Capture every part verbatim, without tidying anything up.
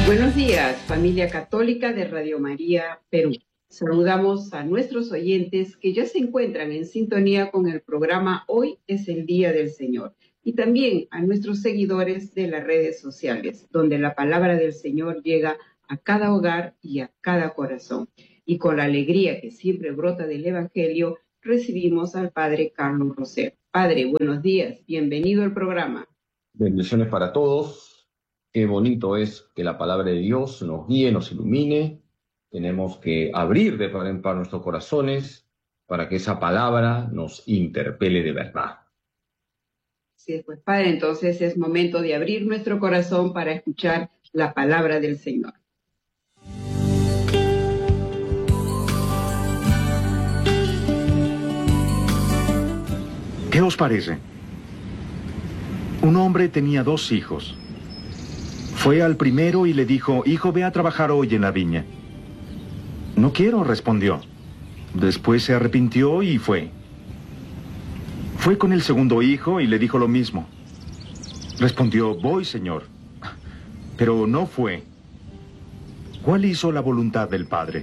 Buenos días, familia católica de Radio María Perú. Saludamos a nuestros oyentes que ya se encuentran en sintonía con el programa Hoy es el Día del Señor, y también a nuestros seguidores de las redes sociales, donde la palabra del Señor llega a cada hogar y a cada corazón. Y con la alegría que siempre brota del Evangelio, recibimos al Padre Carlos Rosero. Padre, buenos días, bienvenido al programa. Bendiciones para todos. Qué bonito es que la palabra de Dios nos guíe, nos ilumine. Tenemos que abrir de par en par nuestros corazones para que esa palabra nos interpele de verdad. Sí, pues Padre, entonces es momento de abrir nuestro corazón para escuchar la palabra del Señor. ¿Qué os parece? Un hombre tenía dos hijos. Fue al primero y le dijo: hijo, ve a trabajar hoy en la viña. No quiero, respondió. Después se arrepintió y fue. Fue con el segundo hijo y le dijo lo mismo. Respondió: voy, señor. Pero no fue. ¿Cuál hizo la voluntad del Padre?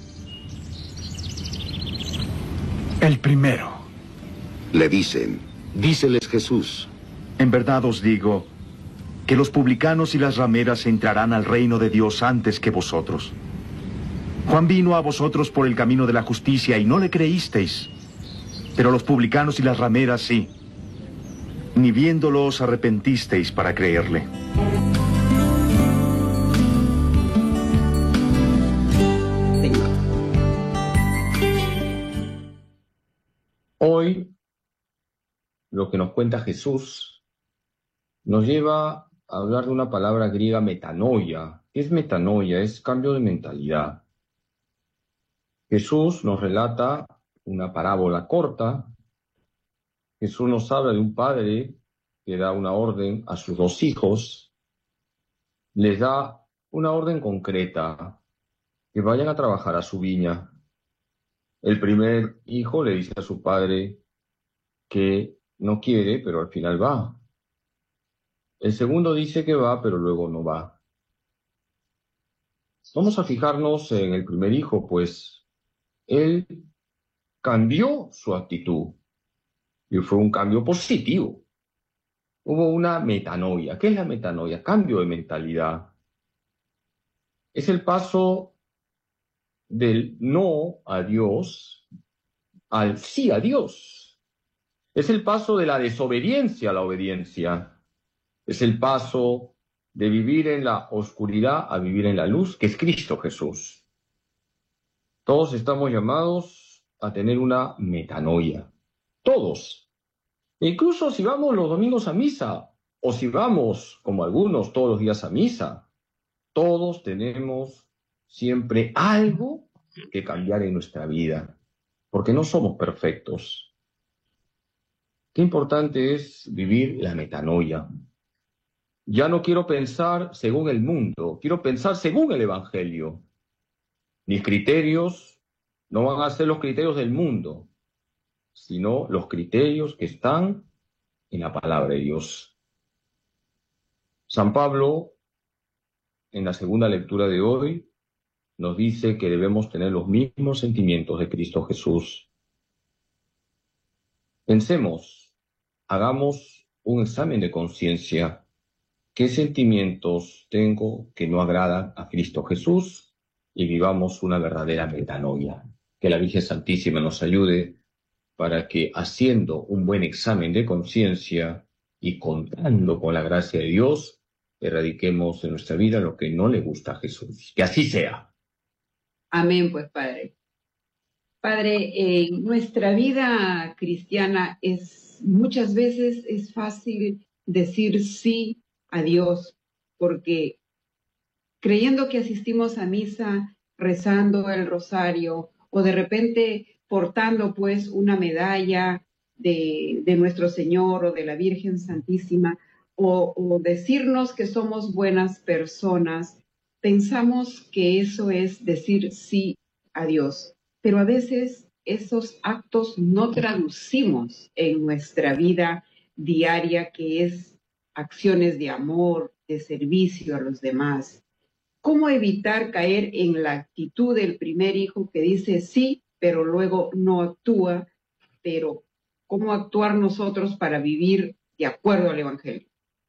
El primero. Le dicen, díceles Jesús. En verdad os digo que los publicanos y las rameras entrarán al reino de Dios antes que vosotros. Juan vino a vosotros por el camino de la justicia y no le creísteis, pero los publicanos y las rameras sí. Ni viéndolo os arrepentisteis para creerle. Hoy, lo que nos cuenta Jesús nos lleva a hablar de una palabra griega, metanoia. ¿Qué es metanoia? Es cambio de mentalidad. Jesús nos relata una parábola corta. Jesús nos habla de un padre que da una orden a sus dos hijos. Les da una orden concreta, que vayan a trabajar a su viña. El primer hijo le dice a su padre que no quiere, pero al final va. El segundo dice que va, pero luego no va. Vamos a fijarnos en el primer hijo, pues él cambió su actitud y fue un cambio positivo. Hubo una metanoia. ¿Qué es la metanoia? Cambio de mentalidad. Es el paso del no a Dios al sí a Dios. Es el paso de la desobediencia a la obediencia. Es el paso de vivir en la oscuridad a vivir en la luz, que es Cristo Jesús. Todos estamos llamados a tener una metanoia. Todos. E incluso si vamos los domingos a misa, o si vamos, como algunos, todos los días a misa, todos tenemos siempre algo que cambiar en nuestra vida, porque no somos perfectos. Qué importante es vivir la metanoia. Ya no quiero pensar según el mundo, quiero pensar según el Evangelio. Mis criterios no van a ser los criterios del mundo, sino los criterios que están en la palabra de Dios. San Pablo, en la segunda lectura de hoy, nos dice que debemos tener los mismos sentimientos de Cristo Jesús. Pensemos, hagamos un examen de conciencia. ¿Qué sentimientos tengo que no agradan a Cristo Jesús? Y vivamos una verdadera metanoia. Que la Virgen Santísima nos ayude para que, haciendo un buen examen de conciencia y contando con la gracia de Dios, erradiquemos en nuestra vida lo que no le gusta a Jesús. Que así sea. Amén, pues, Padre. Padre, en nuestra vida cristiana es muchas veces es fácil decir sí a Dios, porque creyendo que asistimos a misa, rezando el rosario, o de repente portando pues una medalla de, de nuestro Señor o de la Virgen Santísima, o, o decirnos que somos buenas personas, pensamos que eso es decir sí a Dios. Pero a veces esos actos no traducimos en nuestra vida diaria, que es acciones de amor, de servicio a los demás. ¿Cómo evitar caer en la actitud del primer hijo que dice sí, pero luego no actúa? Pero ¿cómo actuar nosotros para vivir de acuerdo al Evangelio?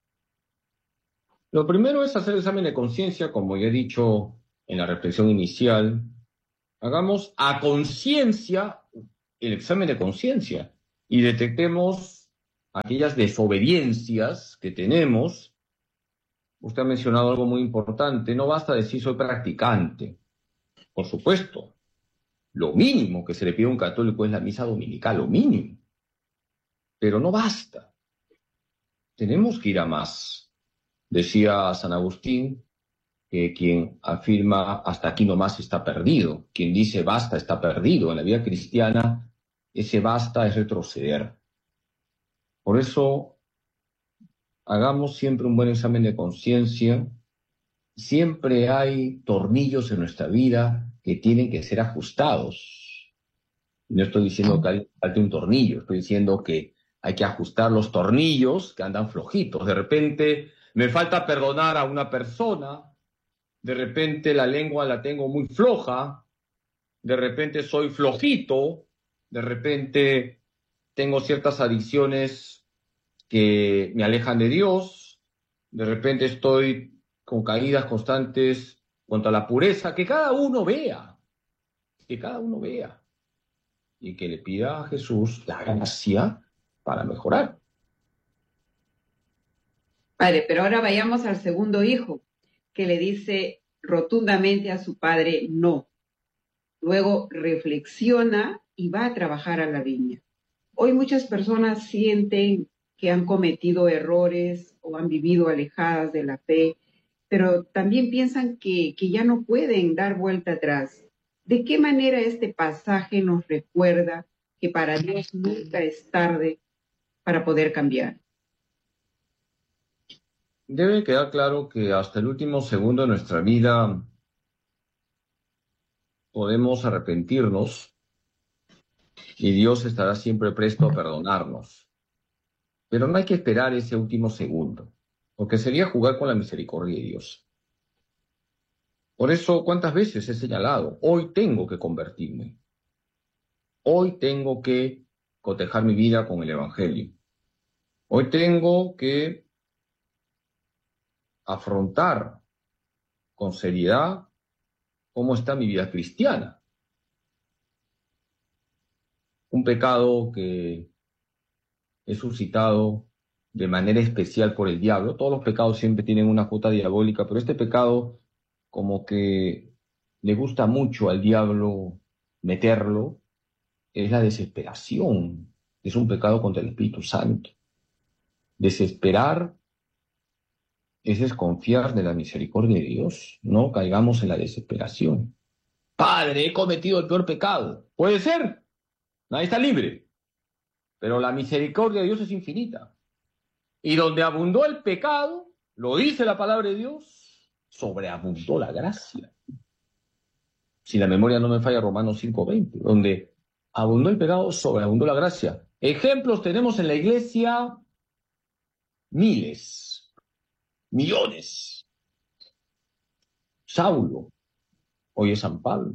Lo primero es hacer el examen de conciencia, como ya he dicho en la reflexión inicial. Hagamos a conciencia el examen de conciencia y detectemos aquellas desobediencias que tenemos. Usted ha mencionado algo muy importante. No basta decir soy practicante. Por supuesto, lo mínimo que se le pide a un católico es la misa dominical, lo mínimo. Pero no basta. Tenemos que ir a más. Decía San Agustín que quien afirma hasta aquí nomás está perdido. Quien dice basta está perdido. En la vida cristiana, ese basta es retroceder. Por eso, hagamos siempre un buen examen de conciencia. Siempre hay tornillos en nuestra vida que tienen que ser ajustados. No estoy diciendo que hay falte un tornillo, estoy diciendo que hay que ajustar los tornillos que andan flojitos. De repente me falta perdonar a una persona, de repente la lengua la tengo muy floja, de repente soy flojito, de repente tengo ciertas adicciones que me alejan de Dios, de repente estoy con caídas constantes contra la pureza, que cada uno vea, que cada uno vea, y que le pida a Jesús la gracia para mejorar. Padre, pero ahora vayamos al segundo hijo, que le dice rotundamente a su padre no. Luego reflexiona y va a trabajar a la viña. Hoy muchas personas sienten que han cometido errores o han vivido alejadas de la fe, pero también piensan que, que ya no pueden dar vuelta atrás. ¿De qué manera este pasaje nos recuerda que para Dios nunca es tarde para poder cambiar? Debe quedar claro que hasta el último segundo de nuestra vida podemos arrepentirnos y Dios estará siempre presto a perdonarnos. Pero no hay que esperar ese último segundo, porque sería jugar con la misericordia de Dios. Por eso, ¿cuántas veces he señalado? Hoy tengo que convertirme. Hoy tengo que cotejar mi vida con el Evangelio. Hoy tengo que afrontar con seriedad cómo está mi vida cristiana. Un pecado que es suscitado de manera especial por el diablo. Todos los pecados siempre tienen una cuota diabólica, pero este pecado como que le gusta mucho al diablo meterlo, es la desesperación. Es un pecado contra el Espíritu Santo. Desesperar es desconfiar de la misericordia de Dios. No caigamos en la desesperación. Padre, he cometido el peor pecado. Puede ser. Nadie está libre. Pero la misericordia de Dios es infinita. Y donde abundó el pecado, lo dice la palabra de Dios, sobreabundó la gracia. Si la memoria no me falla, Romanos cinco veinte, donde abundó el pecado, sobreabundó la gracia. Ejemplos tenemos en la iglesia miles, millones. Saulo, hoy es San Pablo.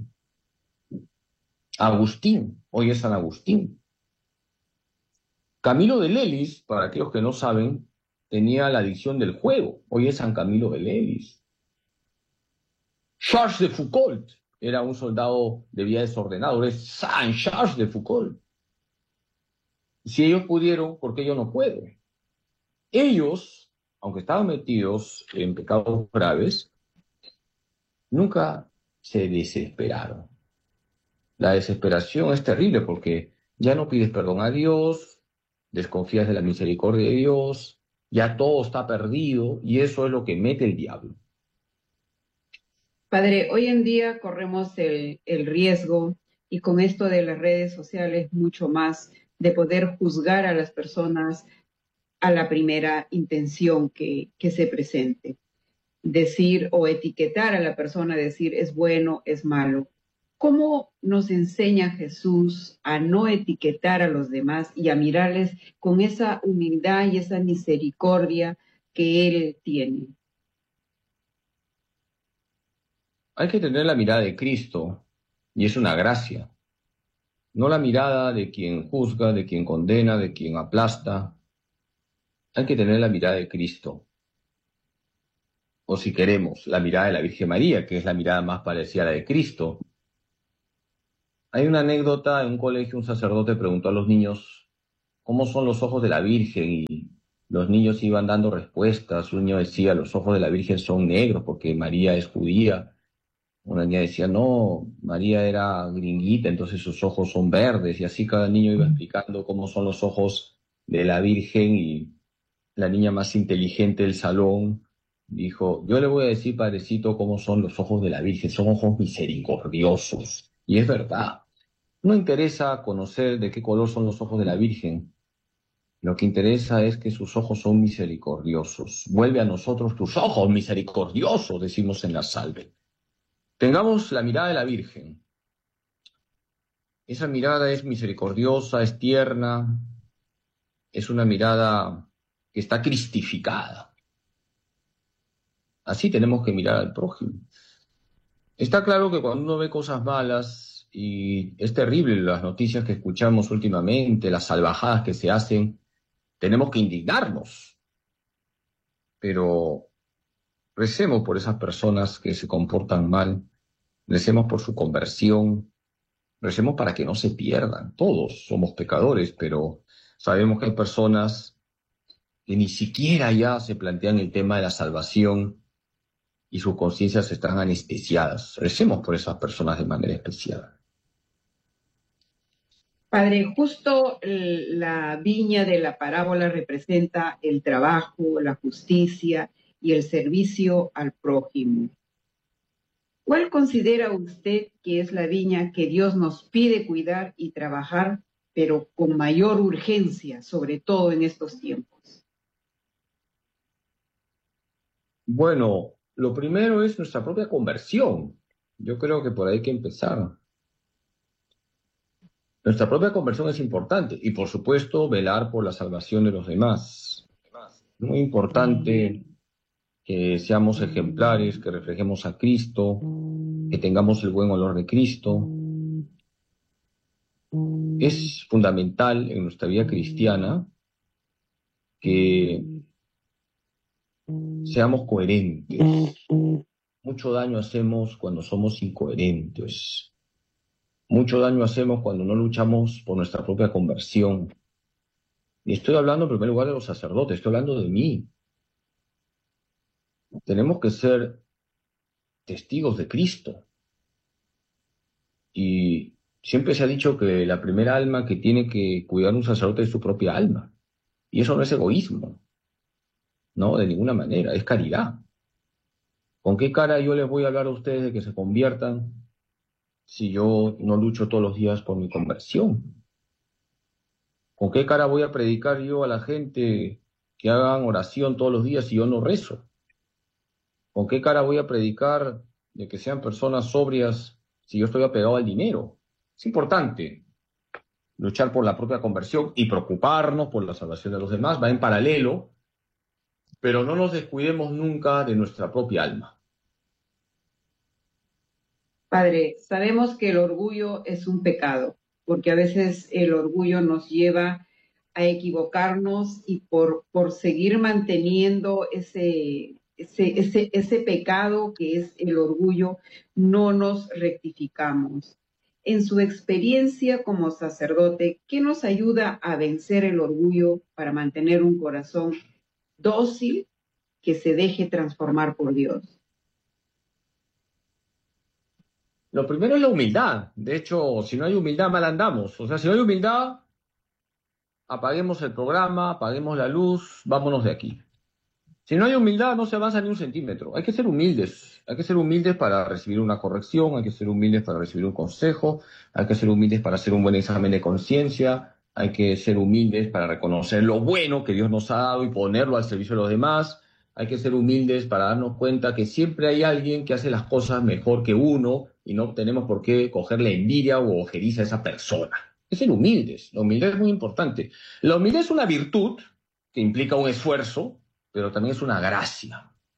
Agustín, hoy es San Agustín. Camilo de Lelis, para aquellos que no saben, tenía la adicción del juego. Hoy es San Camilo de Lelis. Charles de Foucault era un soldado de vida desordenado. Es San Charles de Foucault. Si ellos pudieron, ¿por qué yo no puedo? Ellos, aunque estaban metidos en pecados graves, nunca se desesperaron. La desesperación es terrible porque ya no pides perdón a Dios, desconfías de la misericordia de Dios, ya todo está perdido y eso es lo que mete el diablo. Padre, hoy en día corremos el, el riesgo, y con esto de las redes sociales mucho más, de poder juzgar a las personas a la primera intención que, que se presente. Decir o etiquetar a la persona, decir es bueno, es malo. ¿Cómo nos enseña Jesús a no etiquetar a los demás y a mirarles con esa humildad y esa misericordia que Él tiene? Hay que tener la mirada de Cristo, y es una gracia. No la mirada de quien juzga, de quien condena, de quien aplasta. Hay que tener la mirada de Cristo. O si queremos, la mirada de la Virgen María, que es la mirada más parecida a la de Cristo. Hay una anécdota, en un colegio un sacerdote preguntó a los niños cómo son los ojos de la Virgen, y los niños iban dando respuestas. Un niño decía, los ojos de la Virgen son negros porque María es judía. Una niña decía, no, María era gringuita, entonces sus ojos son verdes, y así cada niño iba explicando cómo son los ojos de la Virgen, y la niña más inteligente del salón dijo, yo le voy a decir, padrecito, cómo son los ojos de la Virgen, son ojos misericordiosos. Y es verdad, no interesa conocer de qué color son los ojos de la Virgen, lo que interesa es que sus ojos son misericordiosos. Vuelve a nosotros tus ojos misericordiosos, decimos en la salve. Tengamos la mirada de la Virgen. Esa mirada es misericordiosa, es tierna, es una mirada que está cristificada. Así tenemos que mirar al prójimo. Está claro que cuando uno ve cosas malas, y es terrible las noticias que escuchamos últimamente, las salvajadas que se hacen, tenemos que indignarnos. Pero recemos por esas personas que se comportan mal, recemos por su conversión, recemos para que no se pierdan. Todos somos pecadores, pero sabemos que hay personas que ni siquiera ya se plantean el tema de la salvación y sus conciencias están anestesiadas. Recemos por esas personas de manera especial. Padre, justo la viña de la parábola representa el trabajo, la justicia y el servicio al prójimo. ¿Cuál considera usted que es la viña que Dios nos pide cuidar y trabajar, pero con mayor urgencia, sobre todo en estos tiempos? Bueno, lo primero es nuestra propia conversión. Yo creo que por ahí hay que empezar. Nuestra propia conversión es importante y, por supuesto, velar por la salvación de los demás. Muy importante que seamos ejemplares, que reflejemos a Cristo, que tengamos el buen olor de Cristo. Es fundamental en nuestra vida cristiana que seamos coherentes. Mucho daño hacemos cuando somos incoherentes. Mucho daño hacemos cuando no luchamos por nuestra propia conversión. Y estoy hablando en primer lugar de los sacerdotes, estoy hablando de mí. Tenemos que ser testigos de Cristo. Y siempre se ha dicho que la primera alma que tiene que cuidar un sacerdote es su propia alma. Y eso no es egoísmo. No, de ninguna manera, es caridad. ¿Con qué cara yo les voy a hablar a ustedes de que se conviertan si yo no lucho todos los días por mi conversión? ¿Con qué cara voy a predicar yo a la gente que hagan oración todos los días si yo no rezo? ¿Con qué cara voy a predicar de que sean personas sobrias si yo estoy apegado al dinero? Es importante luchar por la propia conversión y preocuparnos por la salvación de los demás, va en paralelo, pero no nos descuidemos nunca de nuestra propia alma. Padre, sabemos que el orgullo es un pecado, porque a veces el orgullo nos lleva a equivocarnos y por, por seguir manteniendo ese, ese, ese, ese pecado que es el orgullo, no nos rectificamos. En su experiencia como sacerdote, ¿qué nos ayuda a vencer el orgullo para mantener un corazón dócil que se deje transformar por Dios? Lo primero es la humildad. De hecho, si no hay humildad, mal andamos. O sea, si no hay humildad, apaguemos el programa, apaguemos la luz, vámonos de aquí. Si no hay humildad, no se avanza ni un centímetro. Hay que ser humildes. Hay que ser humildes para recibir una corrección, hay que ser humildes para recibir un consejo, hay que ser humildes para hacer un buen examen de conciencia, hay que ser humildes para reconocer lo bueno que Dios nos ha dado y ponerlo al servicio de los demás. Hay que ser humildes para darnos cuenta que siempre hay alguien que hace las cosas mejor que uno y no tenemos por qué cogerle envidia o ojeriza a esa persona. Hay que ser humildes. La humildad es muy importante. La humildad es una virtud que implica un esfuerzo, pero también es una gracia.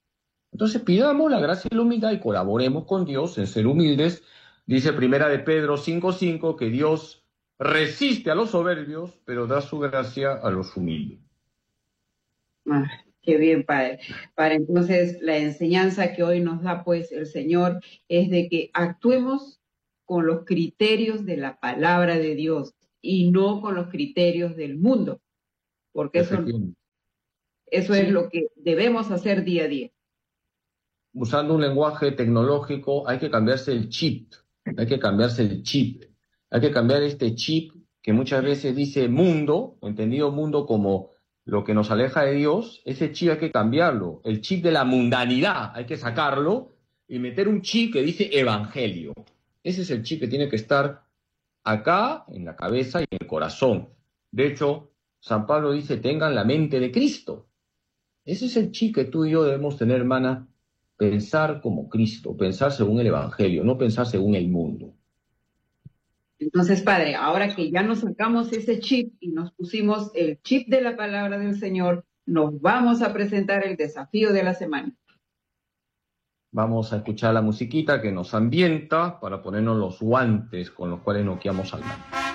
Entonces pidamos la gracia y la humildad y colaboremos con Dios en ser humildes. Dice Primera de Pedro cinco cinco que Dios resiste a los soberbios, pero da su gracia a los humildes. Ah, qué bien, Padre. Para entonces, la enseñanza que hoy nos da pues el Señor es de que actuemos con los criterios de la palabra de Dios y no con los criterios del mundo, porque eso, eso sí. es lo que debemos hacer día a día. Usando un lenguaje tecnológico, hay que cambiarse el chip, hay que cambiarse el chip, hay que cambiar este chip que muchas veces dice mundo, entendido mundo como lo que nos aleja de Dios. Ese chip hay que cambiarlo, el chip de la mundanidad hay que sacarlo y meter un chip que dice evangelio. Ese es el chip que tiene que estar acá, en la cabeza y en el corazón. De hecho, San Pablo dice, tengan la mente de Cristo. Ese es el chip que tú y yo debemos tener, hermana. Pensar como Cristo, pensar según el Evangelio, no pensar según el mundo. Entonces, Padre, ahora que ya nos sacamos ese chip y nos pusimos el chip de la palabra del Señor, nos vamos a presentar el desafío de la semana. Vamos a escuchar la musiquita que nos ambienta para ponernos los guantes con los cuales noqueamos al mal.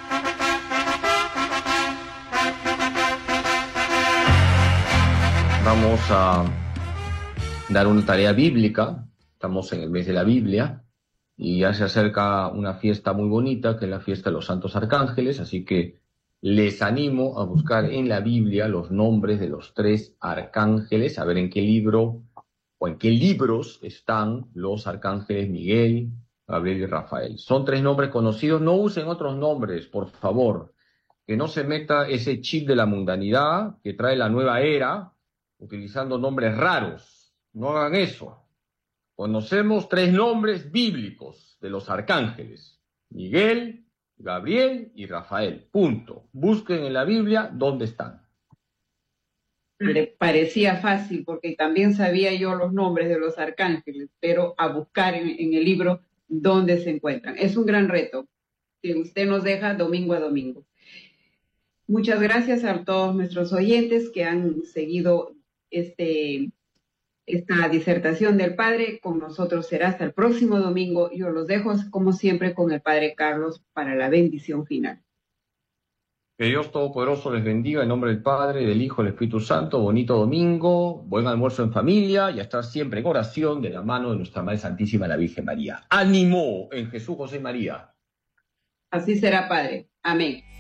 Vamos a dar una tarea bíblica. Estamos en el mes de la Biblia y ya se acerca una fiesta muy bonita que es la fiesta de los santos arcángeles, así que les animo a buscar en la Biblia los nombres de los tres arcángeles, a ver en qué libro o en qué libros están los arcángeles Miguel, Gabriel y Rafael. Son tres nombres conocidos, no usen otros nombres, por favor, que no se meta ese chip de la mundanidad que trae la nueva era, utilizando nombres raros. No hagan eso. Conocemos tres nombres bíblicos de los arcángeles: Miguel, Gabriel y Rafael. Punto. Busquen en la Biblia dónde están. Le parecía fácil porque también sabía yo los nombres de los arcángeles, pero a buscar en, en el libro dónde se encuentran. Es un gran reto que usted nos deja domingo a domingo. Muchas gracias a todos nuestros oyentes que han seguido este... esta disertación del Padre. Con nosotros será hasta el próximo domingo. Yo los dejo, como siempre, con el Padre Carlos para la bendición final. Que Dios Todopoderoso les bendiga en nombre del Padre, del Hijo y del Espíritu Santo. Bonito domingo, buen almuerzo en familia y a estar siempre en oración de la mano de nuestra Madre Santísima, la Virgen María. ¡Ánimo en Jesús, José y María! Así será, Padre. Amén.